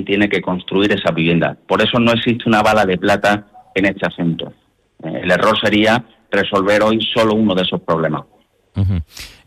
tiene que construir esa vivienda. Por eso no existe una bala de plata en este asunto. El error sería resolver hoy solo uno de esos problemas. Uh-huh.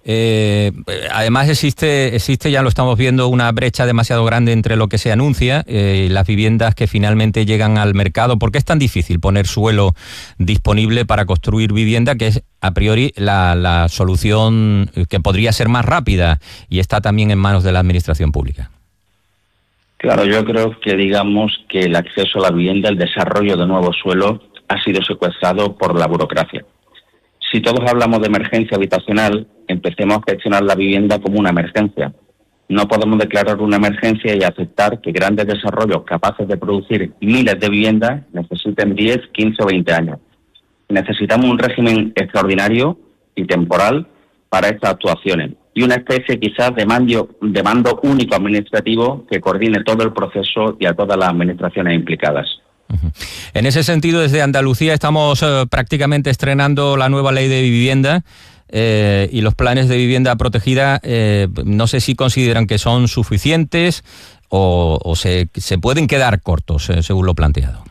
Además existe, ya lo estamos viendo, una brecha demasiado grande entre lo que se anuncia y las viviendas que finalmente llegan al mercado. ¿Por qué es tan difícil poner suelo disponible para construir vivienda, que es a priori la solución que podría ser más rápida y está también en manos de la administración pública? Claro, yo creo que digamos que el acceso a la vivienda, el desarrollo de nuevos suelos ha sido secuestrado por la burocracia. Si todos hablamos de emergencia habitacional, empecemos a gestionar la vivienda como una emergencia. No podemos declarar una emergencia y aceptar que grandes desarrollos capaces de producir miles de viviendas necesiten 10, 15 o 20 años. Necesitamos un régimen extraordinario y temporal para estas actuaciones y una especie quizás de mando único administrativo que coordine todo el proceso y a todas las administraciones implicadas. En ese sentido, desde Andalucía estamos prácticamente estrenando la nueva ley de vivienda y los planes de vivienda protegida. No sé si consideran que son suficientes o se pueden quedar cortos, según lo planteado.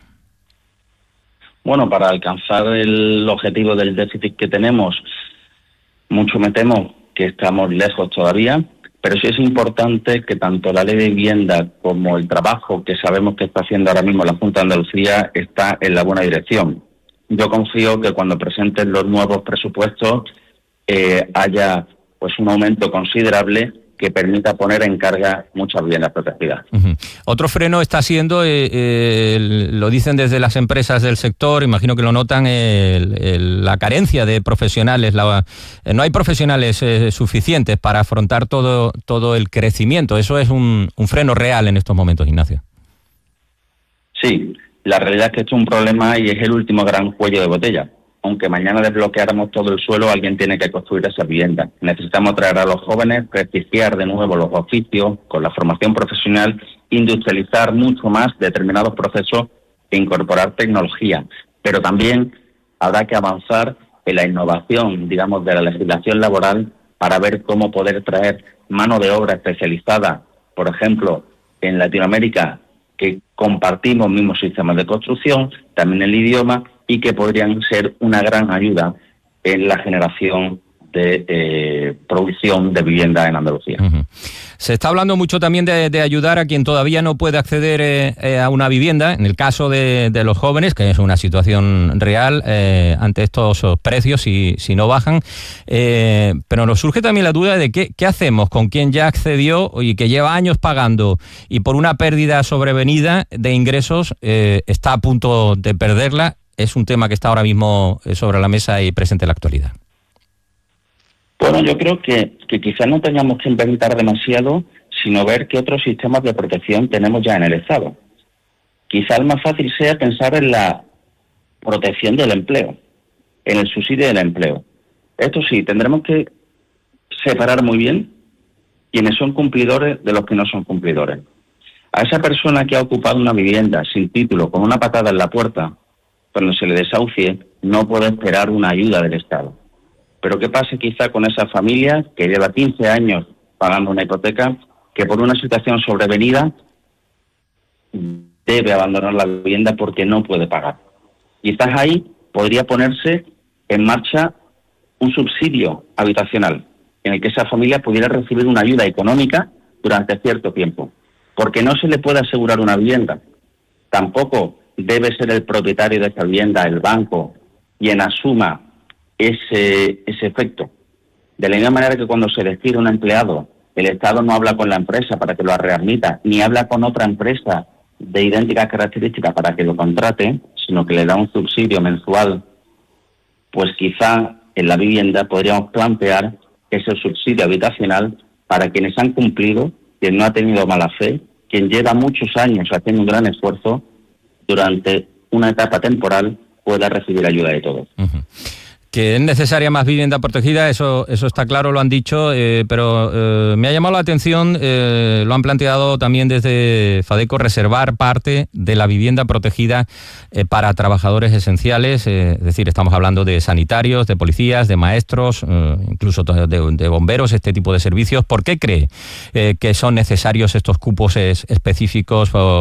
Bueno, para alcanzar el objetivo del déficit que tenemos, mucho me temo que estamos lejos todavía. Pero sí es importante que tanto la ley de vivienda como el trabajo que sabemos que está haciendo ahora mismo la Junta de Andalucía está en la buena dirección. Yo confío que cuando presenten los nuevos presupuestos haya pues un aumento considerable que permita poner en carga muchas viviendas protegidas. Uh-huh. Otro freno está siendo, lo dicen desde las empresas del sector, imagino que lo notan, la carencia de profesionales. No hay profesionales suficientes para afrontar todo el crecimiento. Eso es un freno real en estos momentos, Ignacio. Sí, la realidad es que esto es un problema y es el último gran cuello de botella. Aunque mañana desbloqueáramos todo el suelo, alguien tiene que construir esa vivienda. Necesitamos traer a los jóvenes, prestigiar de nuevo los oficios con la formación profesional, industrializar mucho más determinados procesos e incorporar tecnología. Pero también habrá que avanzar en la innovación, digamos, de la legislación laboral para ver cómo poder traer mano de obra especializada, por ejemplo, en Latinoamérica, que compartimos mismos sistemas de construcción, también el idioma, y que podrían ser una gran ayuda en la generación de producción de vivienda en Andalucía. Uh-huh. Se está hablando mucho también de ayudar a quien todavía no puede acceder a una vivienda, en el caso de los jóvenes, que es una situación real ante estos precios si no bajan, pero nos surge también la duda de qué hacemos con quien ya accedió y que lleva años pagando y por una pérdida sobrevenida de ingresos está a punto de perderla. Es un tema que está ahora mismo sobre la mesa y presente en la actualidad. Bueno, yo creo que quizás no tengamos que inventar demasiado, sino ver qué otros sistemas de protección tenemos ya en el Estado. Quizás el más fácil sea pensar en la protección del empleo, en el subsidio del empleo. Esto sí, tendremos que separar muy bien quienes son cumplidores de los que no son cumplidores. A esa persona que ha ocupado una vivienda sin título, con una patada en la puerta, cuando se le desahucie, no puede esperar una ayuda del Estado. Pero ¿qué pasa quizá con esa familia que lleva 15 años pagando una hipoteca, que por una situación sobrevenida debe abandonar la vivienda porque no puede pagar? Quizás ahí podría ponerse en marcha un subsidio habitacional en el que esa familia pudiera recibir una ayuda económica durante cierto tiempo, porque no se le puede asegurar una vivienda. Tampoco debe ser el propietario de esa vivienda, el banco, quien asuma ese efecto. De la misma manera que cuando se despide un empleado, el Estado no habla con la empresa para que lo readmita, ni habla con otra empresa de idénticas características para que lo contrate, sino que le da un subsidio mensual, pues quizá en la vivienda podríamos plantear ese subsidio habitacional para quienes han cumplido, quien no ha tenido mala fe, quien lleva muchos años haciendo un gran esfuerzo, durante una etapa temporal pueda recibir ayuda de todos. Uh-huh. Que es necesaria más vivienda protegida, eso está claro, lo han dicho, pero me ha llamado la atención, lo han planteado también desde Fadeco, reservar parte de la vivienda protegida para trabajadores esenciales, es decir, estamos hablando de sanitarios, de policías, de maestros, incluso de bomberos, este tipo de servicios. ¿Por qué cree que son necesarios estos cupos específicos